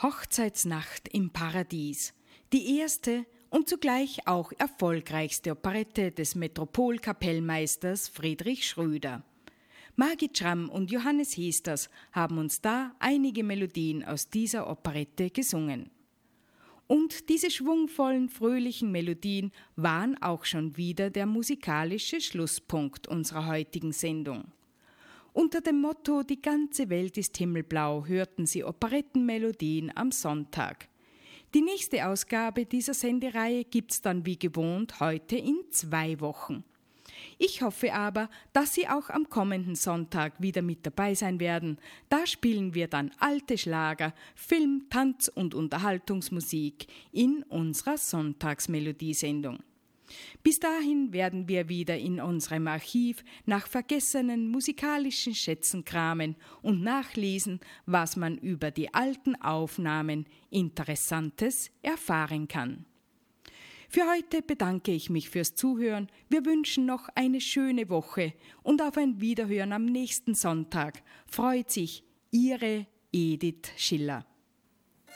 Hochzeitsnacht im Paradies, die erste und zugleich auch erfolgreichste Operette des Metropolkapellmeisters Friedrich Schröder. Margit Schramm und Johannes Hesters haben uns da einige Melodien aus dieser Operette gesungen. Und diese schwungvollen, fröhlichen Melodien waren auch schon wieder der musikalische Schlusspunkt unserer heutigen Sendung. Unter dem Motto »Die ganze Welt ist himmelblau« hörten Sie Operettenmelodien am Sonntag. Die nächste Ausgabe dieser Sendereihe gibt's dann wie gewohnt heute in 2 Wochen. Ich hoffe aber, dass Sie auch am kommenden Sonntag wieder mit dabei sein werden. Da spielen wir dann alte Schlager, Film-, Tanz- und Unterhaltungsmusik in unserer Sonntagsmelodiesendung. Bis dahin werden wir wieder in unserem Archiv nach vergessenen musikalischen Schätzen kramen und nachlesen, was man über die alten Aufnahmen Interessantes erfahren kann. Für heute bedanke ich mich fürs Zuhören. Wir wünschen noch eine schöne Woche und auf ein Wiederhören am nächsten Sonntag. Freut sich Ihre Edith Schiller.